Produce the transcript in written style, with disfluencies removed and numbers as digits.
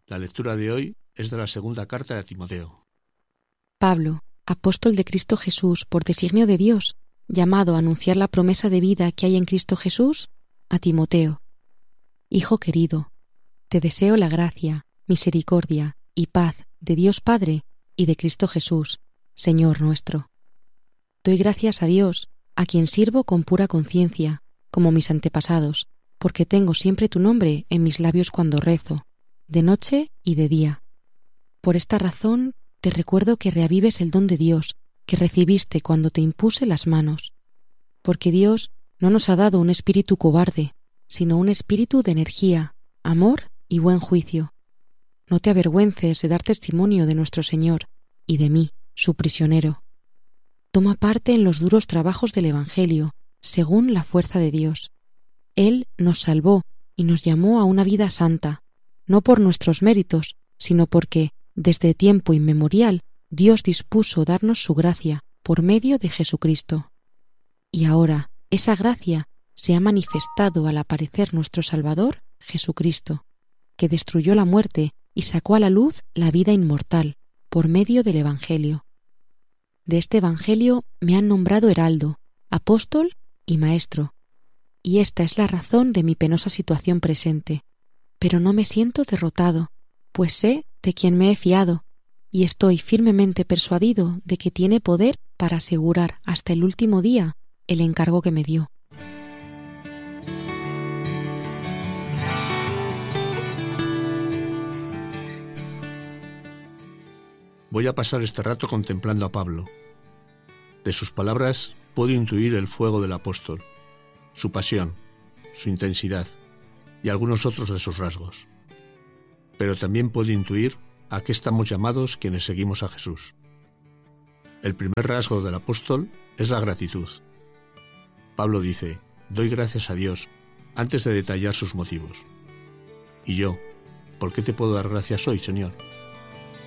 La lectura de hoy es de la segunda carta de Timoteo. Pablo, apóstol de Cristo Jesús por designio de Dios, llamado a anunciar la promesa de vida que hay en Cristo Jesús, a Timoteo. Hijo querido, te deseo la gracia, misericordia y paz de Dios Padre y de Cristo Jesús, Señor nuestro. Doy gracias a Dios, a quien sirvo con pura conciencia, como mis antepasados, porque tengo siempre tu nombre en mis labios cuando rezo, de noche y de día. Por esta razón te recuerdo que reavives el don de Dios que recibiste cuando te impuse las manos, porque Dios no nos ha dado un espíritu cobarde, sino un espíritu de energía, amor y buen juicio. No te avergüences de dar testimonio de nuestro Señor y de mí, su prisionero. Toma parte en los duros trabajos del Evangelio, según la fuerza de Dios. Él nos salvó y nos llamó a una vida santa, no por nuestros méritos, sino porque, desde tiempo inmemorial, Dios dispuso darnos su gracia por medio de Jesucristo. Y ahora, esa gracia se ha manifestado al aparecer nuestro Salvador, Jesucristo, que destruyó la muerte y sacó a la luz la vida inmortal por medio del Evangelio. De este Evangelio me han nombrado heraldo, apóstol y maestro, y esta es la razón de mi penosa situación presente. Pero no me siento derrotado, pues sé de quién me he fiado, y estoy firmemente persuadido de que tiene poder para asegurar hasta el último día el encargo que me dio. Voy a pasar este rato contemplando a Pablo. De sus palabras puedo intuir el fuego del apóstol, su pasión, su intensidad y algunos otros de sus rasgos. Pero también puedo intuir a qué estamos llamados quienes seguimos a Jesús. El primer rasgo del apóstol es la gratitud. Pablo dice: doy gracias a Dios, antes de detallar sus motivos. Y yo, ¿por qué te puedo dar gracias hoy, Señor?